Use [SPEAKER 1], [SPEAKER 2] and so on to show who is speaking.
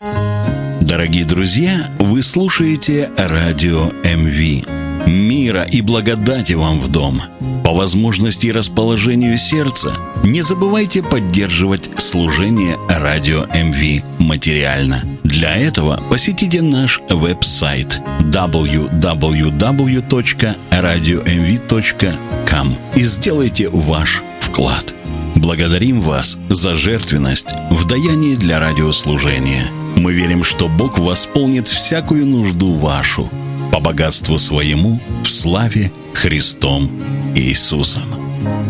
[SPEAKER 1] Дорогие друзья, вы слушаете радио МВ. Мира и благодати вам в дом. По возможности и расположению сердца не забывайте поддерживать служение радио МВ материально. Для этого посетите наш веб-сайт www.radiomv.com и сделайте ваш вклад. Благодарим вас за жертвенность в даянии для радиослужения. Мы верим, что Бог восполнит всякую нужду вашу по богатству своему в славе Христом Иисусом.